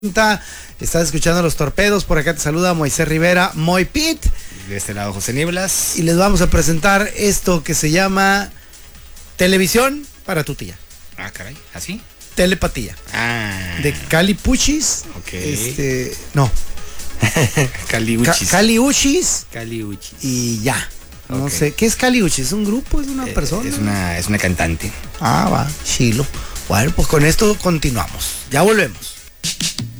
Estás escuchando Los Torpedos. Por acá te saluda Moisés Rivera, Moy Pit. De este lado José Nieblas. Y les vamos a presentar esto que se llama Televisión para tu tía. Ah, caray, ¿así? Telepatía. Ah. De Cali Puchis. Ok. No. Caliuchis. Caliuchis. Caliuchis. Y ya. No Ok. sé. ¿Qué es Caliuchis? ¿Es un grupo? ¿Es una persona? Es una cantante. Ah, va. Chilo. Bueno, pues con esto continuamos. Ya volvemos.